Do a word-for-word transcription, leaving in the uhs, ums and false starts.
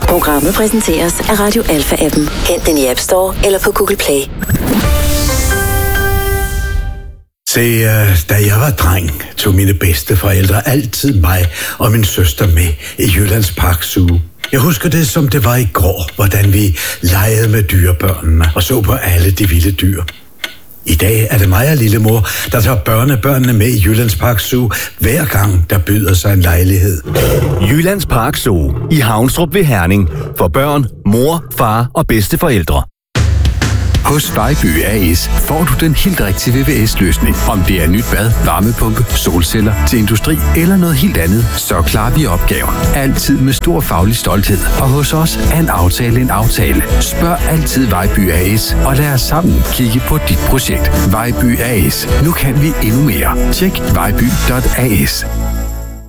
Programmet præsenteres af Radio Alpha-appen. Hent den i App Store eller på Google Play. Se, da jeg var dreng, tog mine bedsteforældre altid mig og min søster med i Jyllands Park Zoo. Jeg husker det, som det var i går, hvordan vi legede med dyrebørnene og så på alle de vilde dyr. I dag er det mig og lillemor, der tager børnebørnene med i Jyllands Park Zoo, hver gang der byder sig en lejlighed. Jyllands Park Zoo i Havnstrup ved Herning. For børn, mor, far og bedsteforældre. Hos Vejby A S får du den helt rigtige V V S-løsning. Om det er nyt bad, varmepumpe, solceller til industri eller noget helt andet, så klarer vi opgaven. Altid med stor faglig stolthed. Og hos os er en aftale en aftale. Spørg altid Vejby A S, og lad os sammen kigge på dit projekt. Vejby A S. Nu kan vi endnu mere. Tjek vejby punktum a s.